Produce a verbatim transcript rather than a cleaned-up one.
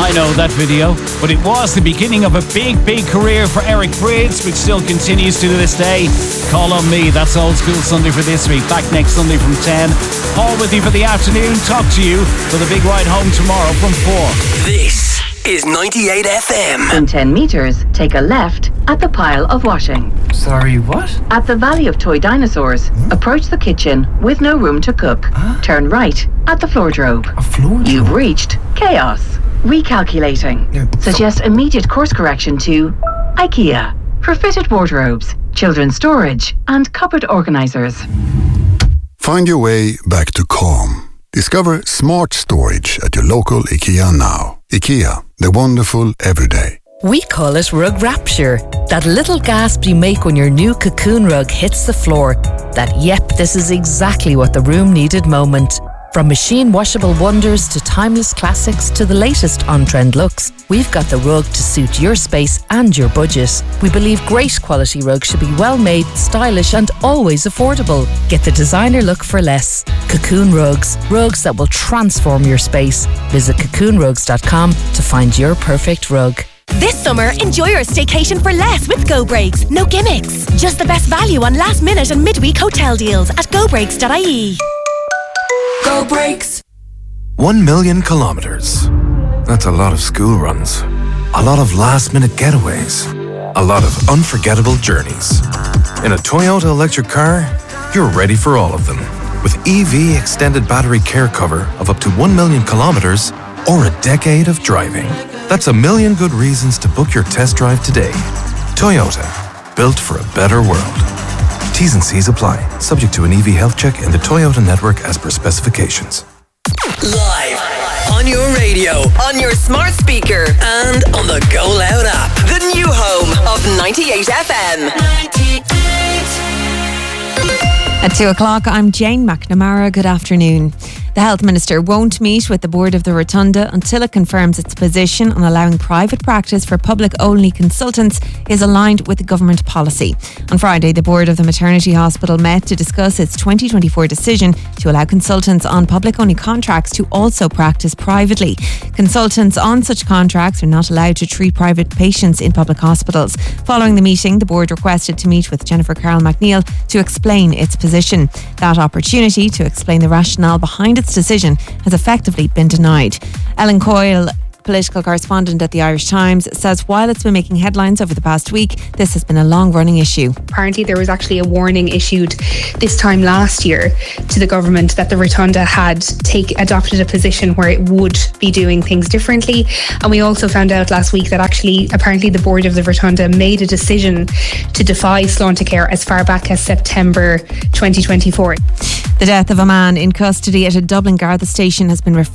I know that video, but it was the beginning of a big, big career for Eric Prydz, which still continues to this day. Call on Me, that's Old School Sunday for this week. Back next Sunday from ten. Paul with you for the afternoon. Talk to you for the big ride home tomorrow from four. This is ninety-eight F M. In ten metres, take a left at the pile of washing. Sorry, what? At the Valley of Toy Dinosaurs, hmm? approach the kitchen with no room to cook. Huh? Turn right at the floordrobe. A floordrobe? You've reached chaos. Recalculating. Yeah, Suggest immediate course correction to IKEA for fitted wardrobes, children's storage and cupboard organisers. Find your way back to calm. Discover smart storage at your local IKEA now. IKEA, the wonderful everyday. We call it rug rapture. That little gasp you make when your new Cocoon rug hits the floor. That, yep, this is exactly what the room needed moment. From machine washable wonders to timeless classics to the latest on-trend looks, we've got the rug to suit your space and your budget. We believe great quality rugs should be well made, stylish and always affordable. Get the designer look for less. Cocoon Rugs. Rugs that will transform your space. Visit cocoon rugs dot com to find your perfect rug. This summer, enjoy your staycation for less with Go Breaks. No gimmicks. Just the best value on last minute and midweek hotel deals at go breaks dot I E. Go Breaks. One million kilometres. That's a lot of school runs. A lot of last minute getaways. A lot of unforgettable journeys. In a Toyota electric car, you're ready for all of them. With E V extended battery care cover of up to one million kilometres or a decade of driving. That's a million good reasons to book your test drive today. Toyota, built for a better world. T's and C's apply, subject to an E V health check in the Toyota network as per specifications. Live on your radio, on your smart speaker, and on the Go Loud app. The new home of ninety-eight F M. ninety-eight. At two o'clock, I'm Jane McNamara. Good afternoon. The Health Minister won't meet with the board of the Rotunda until it confirms its position on allowing private practice for public-only consultants is aligned with the government policy. On Friday, the board of the maternity hospital met to discuss its twenty twenty-four decision to allow consultants on public-only contracts to also practice privately. Consultants on such contracts are not allowed to treat private patients in public hospitals. Following the meeting, the board requested to meet with Jennifer Carroll McNeil to explain its position. That opportunity to explain the rationale behind its decision has effectively been denied. Ellen Coyle, political correspondent at the Irish Times, says while it's been making headlines over the past week, this has been a long-running issue. Apparently there was actually a warning issued this time last year to the government that the Rotunda had take, adopted a position where it would be doing things differently. And we also found out last week that actually apparently the board of the Rotunda made a decision to defy Sláintecare as far back as September twenty twenty-four. The death of a man in custody at a Dublin Garda station has been referred